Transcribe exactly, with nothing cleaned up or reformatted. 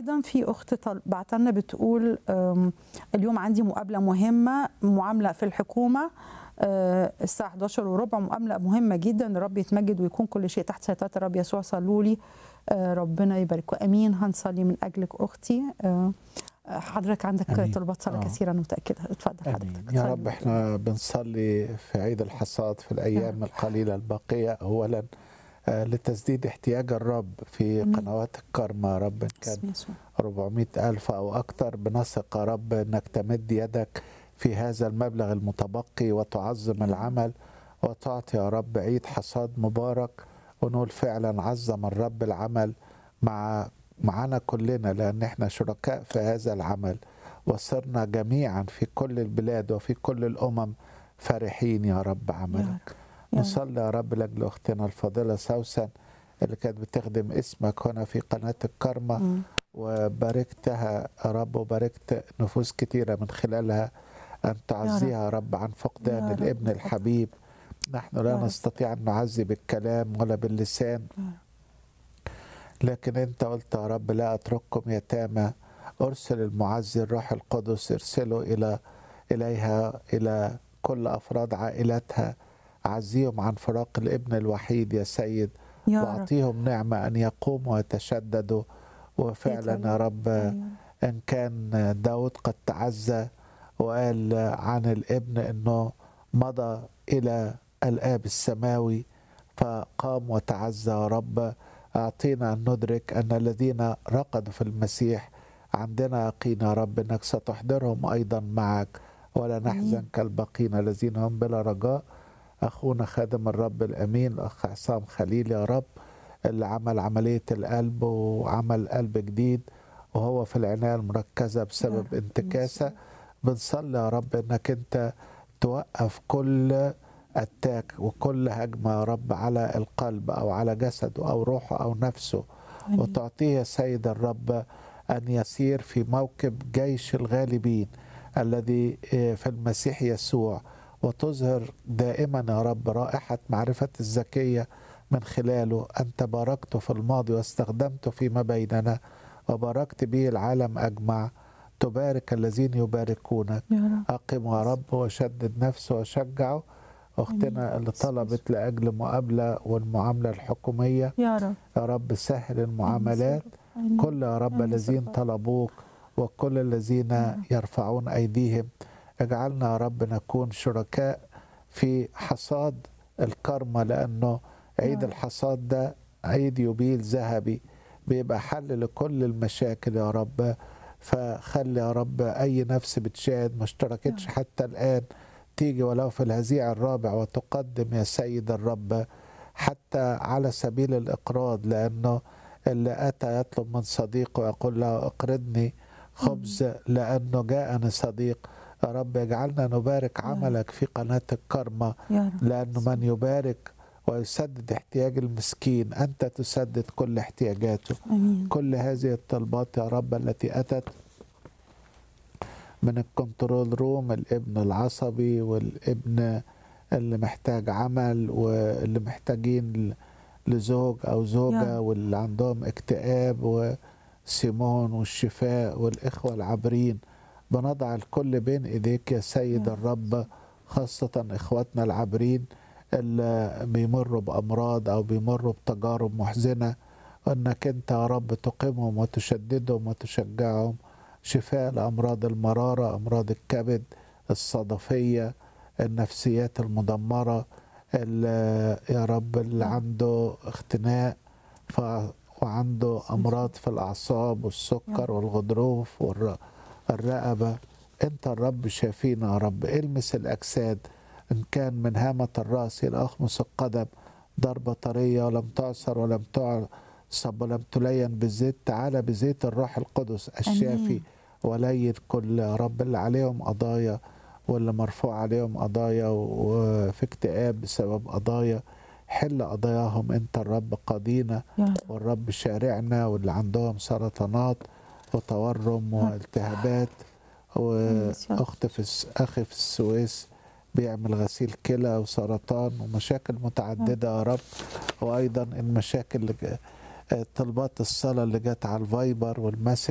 ايضا في اخت طل- بعتلنا بتقول أم، اليوم عندي مقابله مهمه، معامله في الحكومه أه، الساعه حداشر وربع، مقابله مهمه جدا. الرب يتمجد ويكون كل شيء تحت سيطره الرب يسوع. صلوا لي. أه، ربنا يبارك. امين. هنصلي من اجلك اختي. أه، حضرتك عندك امين. طلبات صلاه اه كثيره، انا متاكده. اتفضل امين حضرتك يا صلي رب. من أجلنا. احنا بنصلي في عيد الحصاد في يا الايام رب. القليله الباقيه اولا آه، لتسديد احتياج الرب في امين. قنوات الكرمة يا رب، إن كان باسم يسوع. أربعمائة ألف أو أكثر. بنثق يا رب أنك تمد يدك في هذا المبلغ المتبقي وتعظم يا رب. العمل وتعطي يا رب عيد حصاد مبارك، ونقول فعلا عظم الرب العمل مع معنا كلنا، لأن احنا شركاء في هذا العمل، وصرنا جميعا في كل البلاد وفي كل الأمم فرحين يا رب يا رب. عملك. يا رب. نصلي يا رب لأجل أختنا الفاضلة سوسن اللي كانت بتخدم اسمك هنا في قناة الكرمة، مم. وباركتها يا رب وباركت نفوس كتيرة من خلالها، أن يا رب. تعزيها يا رب عن فقدان يا رب الابن اتفضل. الحبيب. نحن لا يا رب. نستطيع أن نعزي بالكلام ولا باللسان، يا رب. لكن أنت قلت يا رب لا أترككم يتامى، أرسل المعزي الروح القدس، ارسله إلى إليها إلى كل أفراد عائلتها، عزيهم عن فراق الابن الوحيد يا سيد، يا رب. وأعطيهم نعمة أن يقوموا ويتشددوا. وفعلا يا رب أيوة. إن كان داود قد تعزى وقال عن الابن أنه مضى إلى الآب السماوي فقام وتعزى، يا رب أعطينا أن ندرك أن الذين رقدوا في المسيح عندنا يقين يا رب أنك ستحضرهم أيضا معك، ولا نحزن امين. كالباقين الذين هم بلا رجاء. أخونا خادم الرب الأمين الأخ عصام خليل يا رب، اللي عمل عملية القلب وعمل قلب جديد وهو في العناية المركزة يا بسبب رب انتكاسة، يسوع. بنصلي يا رب انك انت توقف كل اتاك وكل هجمة يا رب على القلب او على جسده او روحه او نفسه، امين. وتعطيه يا سيد الرب ان يسير في موكب جيش الغالبين الذي في المسيح يسوع، وتظهر دائما يا رب رائحة معرفة الزكية من خلاله. أنت باركته في الماضي واستخدمته فيما بيننا، وباركت به العالم أجمع. تبارك الذين يباركونك. يا رب. أقم يا رب وشدد نفسه وشجعه. امين. أختنا اللي باسم يسوع. طلبت لأجل مقابلة والمعاملة الحكومية، يا رب. يا رب سهل امين يا المعاملات. رب. امين. كل يا رب امين يا الذين رب. طلبوك وكل يا الذين رب. يرفعون أيديهم، اجعلنا يا رب نكون شركاء في حصاد الكرمة، لأنه يا عيد رب. الحصاد ده عيد يوبيل ذهبي، بيبقى حل لكل المشاكل يا رب. فخلي يا رب أي نفس بتشاهد ما يا اشتركتش رب. حتى الآن تيجي ولو في الهزيع الرابع وتقدم يا سيد الرب، حتى على سبيل الإقراض، لأنه اللي أتى يطلب من صديقه يقول له أقرضني امين. خبز لأنه جاءني صديق. يا رب اجعلنا نبارك يا رب. عملك في قناة الكرمة، يا رب لأنه يسوع. من يبارك ويسدد احتياج المسكين أنت تسدد كل احتياجاته. امين. كل هذه الطلبات يا رب التي أتت من الكنترول روم، الابن العصبي والابن اللي محتاج عمل واللي محتاجين لزوج أو يا زوجة رب. واللي عندهم اكتئاب وسيمون والشفاء والإخوة العابرين، بنضع الكل بين إيديك يا يا سيد رب. الرب، خاصة إخواتنا العابرين اللي بيمروا بأمراض أو بيمروا بتجارب محزنة، أنك أنت يا رب تقيمهم وتشددهم وتشجعهم. شفاء لأمراض المرارة، أمراض الكبد، الصدفية، النفسيات المدمرة، اللي يا رب اللي يا رب. عنده اختناق ف... وعنده باسم يسوع. أمراض في الأعصاب يا والسكر رب. والغضروف والرقبة. أنت الرب شافينا يا رب. المس الأجساد، إن كان من هامة الرأس إلى أخمص القدم ضربة طرية ولم تعصر ولم تعصب ولم تلين بالزيت، تعالى بزيت الروح القدس الشافي امين. ولين كل يا رب اللي عليهم قضايا واللي مرفوع عليهم قضايا وفي اكتئاب بسبب قضايا. حل قضاياهم، انت الرب قاضينا يا رب. والرب شارعنا، واللي عندهم سرطانات وتورم يا رب. والتهابات. كويس يا رب. واخت في الس- اخي في السويس بيعمل غسيل كلى وسرطان ومشاكل يا رب. متعددة يا رب. وايضا المشاكل اللي ج- طلبات الصلاة اللي جت على الفايبر والمسج